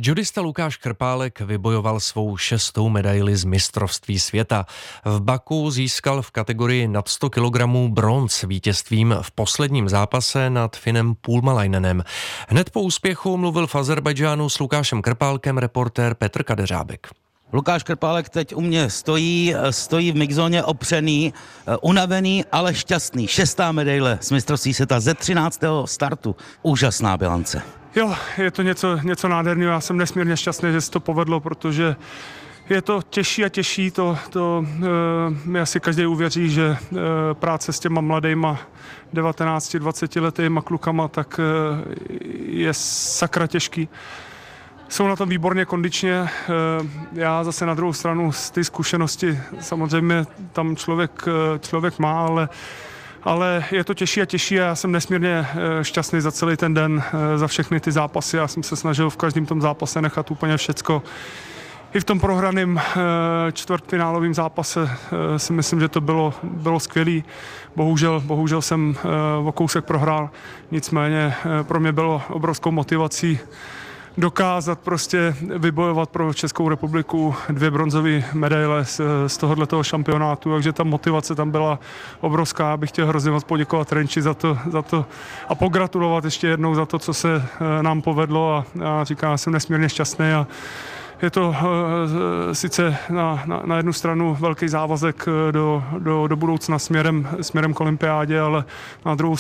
Judista Lukáš Krpálek vybojoval svou 6. medaili z mistrovství světa. V Baku získal v kategorii nad 100 kg bronz vítězstvím v posledním zápase nad Finem Pulmalainenem. Hned po úspěchu mluvil v Azerbajdžánu s Lukášem Krpálkem reportér Petr Kadeřábek. Lukáš Krpálek teď u mě stojí v mixzóně opřený, unavený, ale šťastný. 6. medaile z mistrovství světa ze 13. startu. Úžasná bilance. Jo, je to něco nádherného. Já jsem nesmírně šťastný, že se to povedlo, protože je to těžší a těžší. To mi asi každý uvěří, že práce s těma mladejma 19-20 letýma klukama tak je sakra těžký. Jsou na tom výborně kondičně. Já zase na druhou stranu z ty zkušenosti samozřejmě tam člověk má, ale je to těžší a těžší a já jsem nesmírně šťastný za celý ten den, za všechny ty zápasy. Já jsem se snažil v každém tom zápase nechat úplně všecko. I v tom prohraném čtvrtfinálovém zápase si myslím, že to bylo skvělý. Bohužel jsem o kousek prohrál, nicméně pro mě bylo obrovskou motivací dokázat prostě vybojovat pro Českou republiku 2 bronzové medaile z tohoto šampionátu, takže ta motivace tam byla obrovská. Já bych chtěl hrozně moc poděkovat Renči za to a pogratulovat ještě jednou za to, co se nám povedlo a říkám, já jsem nesmírně šťastný a je to sice na jednu stranu velký závazek do budoucna směrem k olympiádě, ale na druhou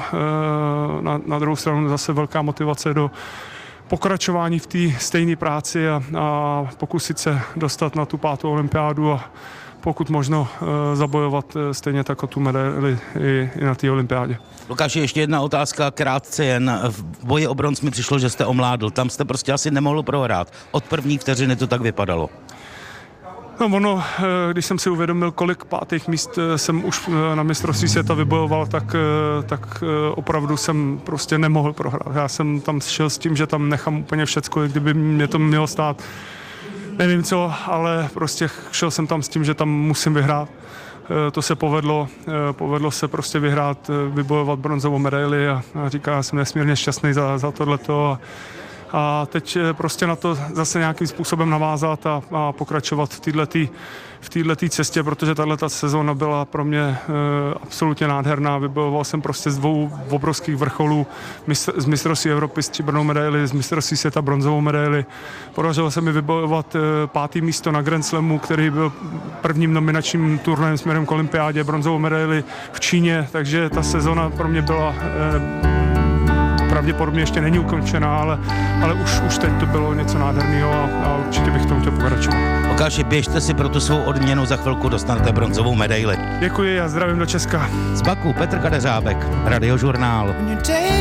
stranu zase velká motivace do pokračování v té stejné práci a pokusit se dostat na tu 5. olympiádu a pokud možno zabojovat stejně tak o tu medaili i na té olympiádě. Lukáši, ještě jedna otázka, krátce jen. V boji o bronz mi přišlo, že jste omládl. Tam jste prostě asi nemohl prohrát. Od první vteřiny to tak vypadalo. No když jsem si uvědomil, kolik 5. míst jsem už na mistrovství světa vybojoval, tak opravdu jsem prostě nemohl prohrát. Já jsem tam šel s tím, že tam nechám úplně všecko, kdyby mě to mělo stát nevím co, ale prostě šel jsem tam s tím, že tam musím vyhrát. To se povedlo se prostě vyhrát, vybojovat bronzovou medaili a říkám, já jsem nesmírně šťastný za tohleto a teď prostě na to zase nějakým způsobem navázat a pokračovat v této cestě, protože tato sezóna byla pro mě absolutně nádherná. Vybojoval jsem prostě z 2 obrovských vrcholů, z mistrovství Evropy stříbrnou medaili, z mistrovství světa bronzovou medaili. Podařilo se mi vybojovat 5. místo na Grand Slamu, který byl prvním nominačním turnajem směrem k olympiádě, bronzovou medaili v Číně, takže ta sezóna pro mě byla pravděpodobně ještě není ukončená, ale už teď to bylo něco nádherného a určitě bych to chtěl pokračovat. Lukáši, běžte si pro tu svou odměnu, za chvilku dostanete bronzovou medaili. Děkuji a zdravím do Česka. Z Baku Petr Kadeřábek, Radiožurnál.